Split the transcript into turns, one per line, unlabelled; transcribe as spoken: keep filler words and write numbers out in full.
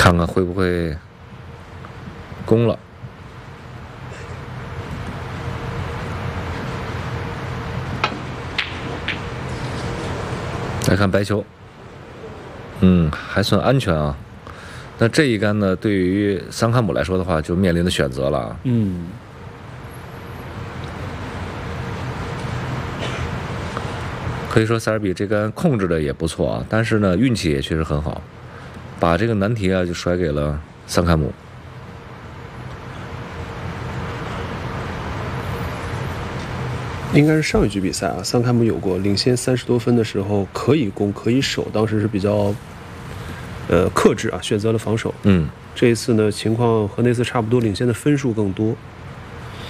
看看会不会攻了。来看白球，嗯，还算安全啊。那这一杆呢，对于桑卡姆来说的话，就面临的选择了。
嗯，
可以说塞尔比这杆控制的也不错啊，但是呢，运气也确实很好，把这个难题啊就甩给了桑卡姆。
应该是上一局比赛啊，桑卡姆有过领先三十多分的时候可以攻可以守，当时是比较呃克制啊，选择了防守。
嗯，
这一次呢，情况和那次差不多，领先的分数更多。